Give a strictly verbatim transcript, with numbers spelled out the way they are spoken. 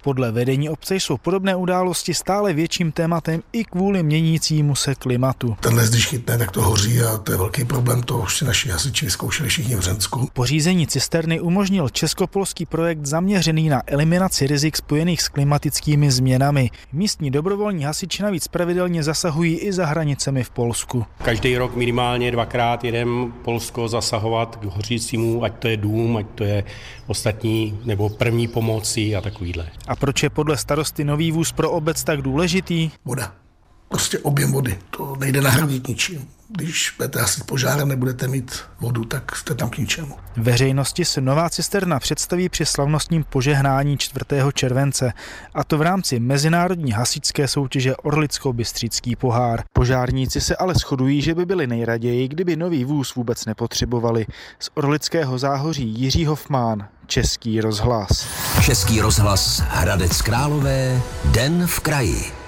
Podle vedení obce jsou podobné události stále větším tématem i kvůli měnícímu se klimatu. Tenhle když chytne, tak to hoří a to je velký problém, to už si naši hasiči vyzkoušeli všichni v Hřensku. Pořízení cisterny umožnil českopolský projekt zaměřený na eliminaci rizik spojených s klimatickými změnami. Místní dobrovolní hasiči navíc pravidelně zasahují i za hranicemi v Polsku. Každý rok minimálně dvakrát jedem Polsko zasahovat k hořícímu, ať to je dům, ať to je ostatní nebo první pomoci a takovýhle. A proč je podle starosty nový vůz pro obec tak důležitý? Voda. Prostě objem vody. To nejde nahradit ničím. Když budete hasit požár a nebudete mít vodu, tak jste tam k ničemu. Veřejnosti se nová cisterna představí při slavnostním požehnání čtvrtého července, a to v rámci mezinárodní hasičské soutěže Orlicko-Bystřický pohár. Požárníci se ale shodují, že by byli nejraději, kdyby nový vůz vůbec nepotřebovali. Z Orlického Záhoří Jiří Hofmán, Český rozhlas. Český rozhlas Hradec Králové, Den v kraji.